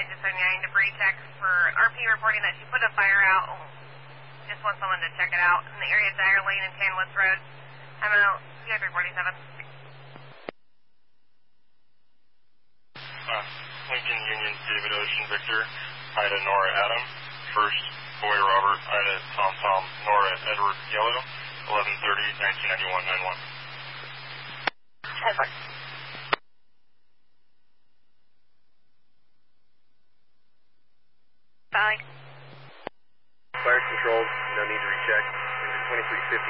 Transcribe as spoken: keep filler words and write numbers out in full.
just sending a debris check for R P reporting that she put a fire out. Just want someone to check it out in the area of Dyer Lane and Tanwoods Road. I'm out, C I three forty-seven. Uh, Lincoln Union, David Ocean, Victor, Ida, Nora, Adam. First, Boy, Robert, Ida, Tom, Tom, Nora, Edward, Yellow. eleven thirty, nineteen ninety-one, nine one. Over. Bye. Fire control, no need to recheck. Engine twenty-three fifty.